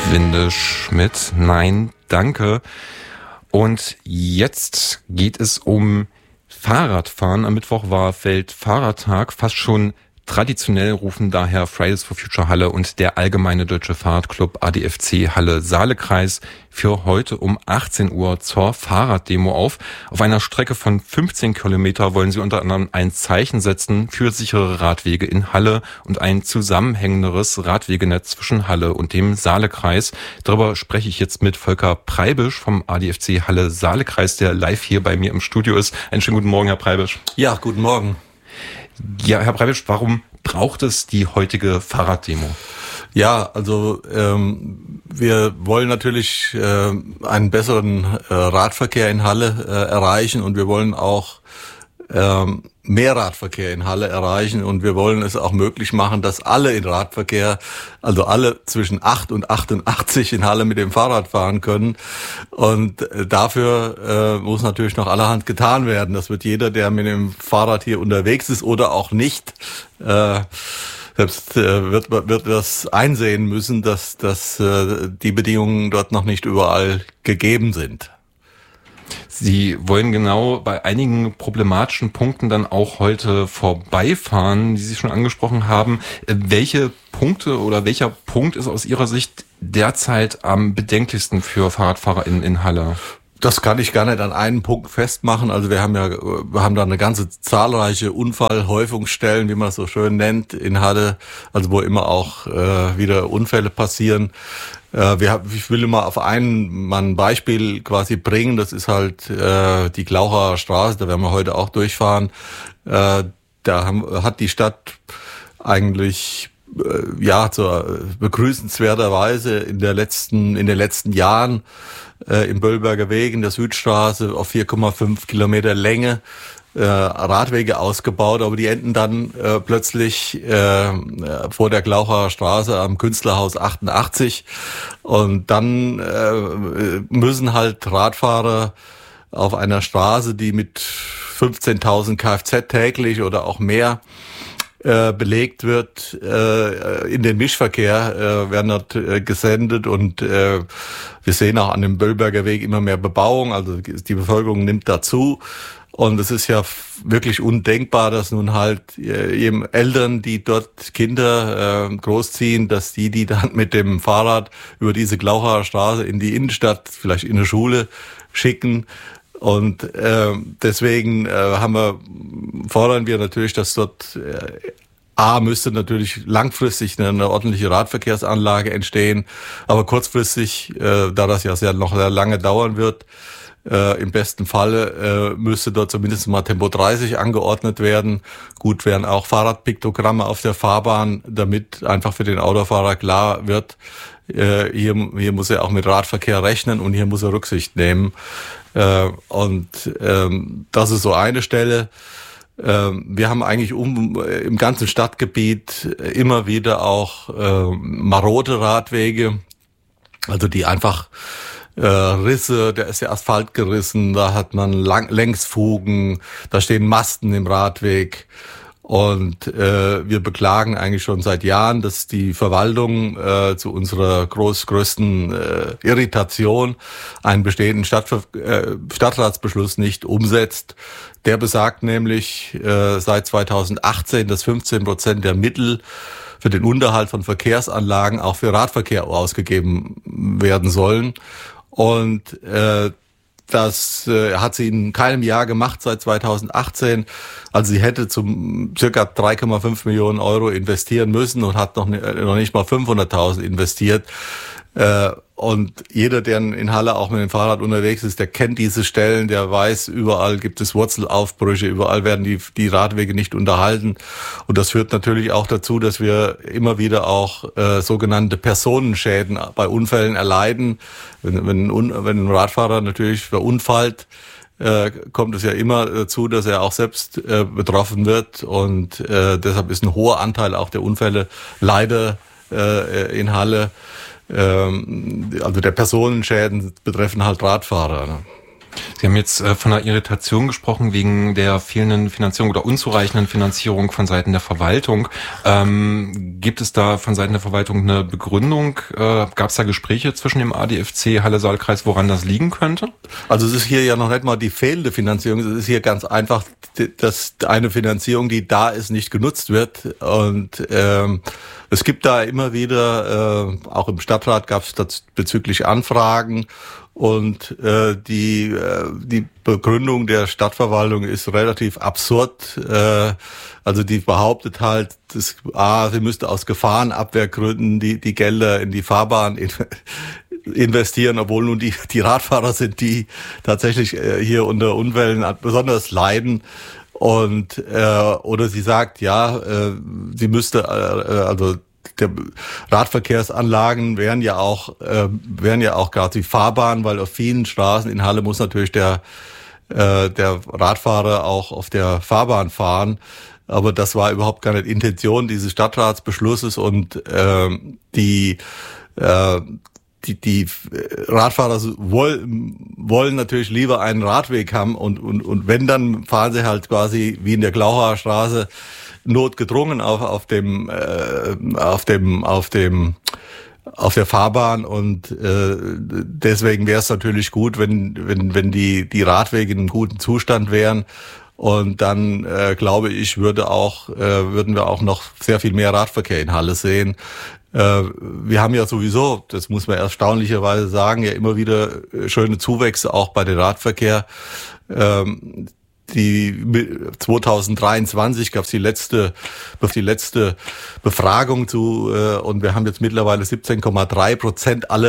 Windisch mit Nein, danke. Und jetzt geht es um Fahrradfahren. Am Mittwoch war Weltfahrradtag, fast schon traditionell rufen daher Fridays for Future Halle und der Allgemeine Deutsche Fahrradclub ADFC Halle Saalekreis für heute um 18 Uhr zur Fahrraddemo auf. Auf einer Strecke von 15 Kilometer wollen sie unter anderem ein Zeichen setzen für sichere Radwege in Halle und ein zusammenhängenderes Radwegenetz zwischen Halle und dem Saalekreis. Darüber spreche ich jetzt mit Volker Preibisch vom ADFC Halle Saalekreis, der live hier bei mir im Studio ist. Einen schönen guten Morgen, Herr Preibisch. Ja, guten Morgen. Ja, Herr Preibisch, warum braucht es die heutige Fahrraddemo? Ja, also wir wollen natürlich einen besseren Radverkehr in Halle erreichen und wir wollen auch mehr Radverkehr in Halle erreichen und wir wollen es auch möglich machen, dass alle in Radverkehr, also alle zwischen 8 und 88 in Halle mit dem Fahrrad fahren können. Und dafür muss natürlich noch allerhand getan werden. Das wird jeder, der mit dem Fahrrad hier unterwegs ist oder auch nicht, selbst wird das einsehen müssen, dass die Bedingungen dort noch nicht überall gegeben sind. Sie wollen genau bei einigen problematischen Punkten dann auch heute vorbeifahren, die Sie schon angesprochen haben. Welche Punkte oder welcher Punkt ist aus Ihrer Sicht derzeit am bedenklichsten für Fahrradfahrer in Halle? Das kann ich gar nicht an einen Punkt festmachen. Also wir haben da eine ganze zahlreiche Unfallhäufungsstellen, wie man es so schön nennt, in Halle, also wo immer auch wieder Unfälle passieren. Ich will immer auf ein Beispiel quasi bringen. Das ist halt die Glaucher Straße. Da werden wir heute auch durchfahren. Da hat die Stadt eigentlich zur begrüßenswerterweise in den letzten Jahren im Böllberger Weg in der Südstraße auf 4,5 Kilometer Länge Radwege ausgebaut, aber die enden dann plötzlich vor der Glaucher Straße am Künstlerhaus 88 und dann müssen halt Radfahrer auf einer Straße, die mit 15.000 Kfz täglich oder auch mehr belegt wird, in den Mischverkehr werden dort gesendet und wir sehen auch an dem Böllberger Weg immer mehr Bebauung, also die Bevölkerung nimmt dazu. Und es ist ja wirklich undenkbar, dass nun halt eben Eltern, die dort Kinder großziehen, dass die dann mit dem Fahrrad über diese Glaucher Straße in die Innenstadt, vielleicht in eine Schule schicken. Und deswegen fordern wir natürlich, dass dort müsste natürlich langfristig eine ordentliche Radverkehrsanlage entstehen, aber kurzfristig, da das ja noch sehr lange dauern wird, im besten Falle müsste dort zumindest mal Tempo 30 angeordnet werden. Gut wären auch Fahrradpiktogramme auf der Fahrbahn, damit einfach für den Autofahrer klar wird, hier muss er auch mit Radverkehr rechnen und hier muss er Rücksicht nehmen. Und das ist so eine Stelle. Wir haben eigentlich im ganzen Stadtgebiet immer wieder auch marode Radwege, also die einfach Risse, da ist der Asphalt gerissen, da hat man Längsfugen, da stehen Masten im Radweg und wir beklagen eigentlich schon seit Jahren, dass die Verwaltung zu unserer größten Irritation einen bestehenden Stadtratsbeschluss nicht umsetzt. Der besagt nämlich seit 2018, dass 15% der Mittel für den Unterhalt von Verkehrsanlagen auch für Radverkehr ausgegeben werden sollen. Und das hat sie in keinem Jahr gemacht seit 2018. Also sie hätte zum circa 3,5 Millionen Euro investieren müssen und hat noch nicht mal 500.000 investiert. Und jeder, der in Halle auch mit dem Fahrrad unterwegs ist, der kennt diese Stellen, der weiß, überall gibt es Wurzelaufbrüche, überall werden die Radwege nicht unterhalten. Und das führt natürlich auch dazu, dass wir immer wieder auch sogenannte Personenschäden bei Unfällen erleiden. Wenn ein Radfahrer natürlich verunfallt, kommt es ja immer dazu, dass er auch selbst betroffen wird. Und deshalb ist ein hoher Anteil auch der Unfälle leider in Halle. Also der Personenschäden betreffen halt Radfahrer. Ne? Sie haben jetzt von einer Irritation gesprochen wegen der fehlenden Finanzierung oder unzureichenden Finanzierung von Seiten der Verwaltung. Gibt es da von Seiten der Verwaltung eine Begründung? Gab es da Gespräche zwischen dem ADFC Halle-Saale-Kreis, woran das liegen könnte? Also es ist hier ja noch nicht mal die fehlende Finanzierung, es ist hier ganz einfach, dass eine Finanzierung, die da ist, nicht genutzt wird. Und es gibt da immer wieder, auch im Stadtrat gab es bezüglich Anfragen. Und die Begründung der Stadtverwaltung ist relativ absurd. Also die behauptet halt, sie müsste aus Gefahrenabwehrgründen die Gelder in die Fahrbahn investieren, obwohl nun die Radfahrer sind, die tatsächlich hier unter Unfällen besonders leiden. Und oder sie sagt, sie müsste also der Radverkehrsanlagen wären ja auch gerade die Fahrbahn, weil auf vielen Straßen in Halle muss natürlich der Radfahrer auch auf der Fahrbahn fahren. Aber das war überhaupt gar nicht Intention dieses Stadtratsbeschlusses und die Radfahrer wollen natürlich lieber einen Radweg haben und wenn, dann fahren sie halt quasi wie in der Glauhauer Straße notgedrungen auf der Fahrbahn und deswegen wäre es natürlich gut, wenn die Radwege in einem guten Zustand wären. Und dann glaube ich, würden wir auch noch sehr viel mehr Radverkehr in Halle sehen. Wir haben ja sowieso, das muss man erstaunlicherweise sagen, ja immer wieder schöne Zuwächse auch bei dem Radverkehr. Die 2023 gab es die letzte Befragung zu und wir haben jetzt mittlerweile 17,3% aller